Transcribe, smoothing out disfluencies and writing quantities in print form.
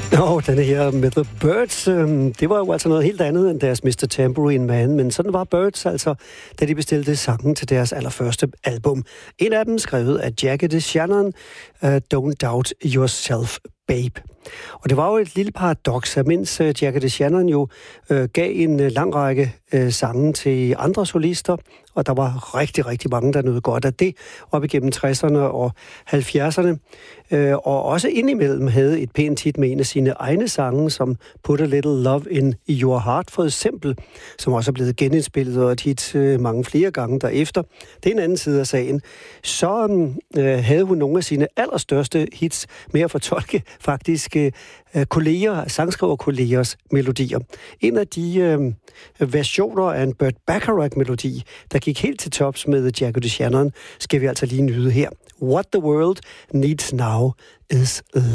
Den her med The Byrds, det var jo altså noget helt andet end deres Mr. Tambourine Man, men sådan var Byrds altså, da de bestilte sangen til deres allerførste album. En af dem skrevet af Jackie DeShannon, Don't Doubt Yourself, Babe. Og det var jo et lille paradoks, at mens Jackie DeShannon jo gav en lang række sange til andre solister, og der var rigtig, rigtig mange, der nød godt af det, op igennem 60'erne og 70'erne. Og også indimellem havde et pænt hit med en af sine egne sange, som Put a Little Love in Your Heart, for eksempel, som også er blevet genindspillet og et hit mange flere gange derefter. Det er en anden side af sagen. Så havde hun nogle af sine allerstørste hits med at fortolke faktisk sangskriverkollegers melodier. En af de versioner af en Burt Bacharach-melodi, der gik helt til tops med Jackie DeShannon, skal vi altså lige nyde her. What the world needs now is